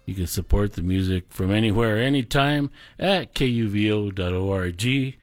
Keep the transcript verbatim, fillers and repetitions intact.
You can support the music from anywhere, anytime at K U V O dot org.